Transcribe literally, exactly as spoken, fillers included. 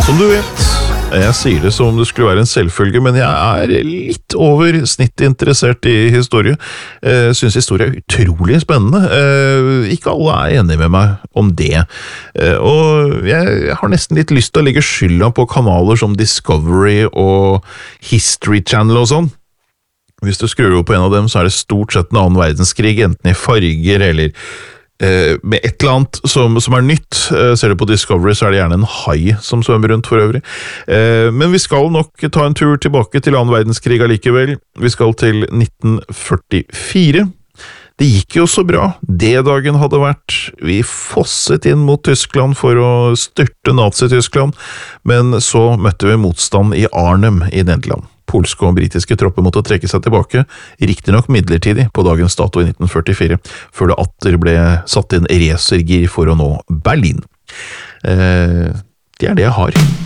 Som du vet, jeg sier det som om det skulle være en selvfølge, men jeg er litt over snitt interessert i historie. Jeg synes historie er utrolig spennende. Ikke alle er enige med meg om det. Og jeg har nesten litt lyst til å legge skylda på kanaler som Discovery og History Channel og sånn. Hvis du skrur opp på en av dem, så er det stort sett en annen verdenskrig, enten i farger eller eh, med et eller annet som, som er nytt. Eh, ser du på Discovery, så er det gjerne en hai som svømmer rundt for øvrig. Eh, men vi skal nok ta en tur tilbake til annen verdenskrig allikevel. Vi skal til nitten førtifire. Det gikk jo så bra. D-dagen hadde vært. Vi fosset inn mot Tyskland for å styrte Nazi-Tyskland, men så møtte vi motstand i Arnhem i Nederland. Polske og britiske tropper måtte trekke seg tilbake, riktig nok midlertidig på dagens dato i nitten førtifire, før det atter ble satt inn racergir for å nå Berlin. Eh, det er det jeg har.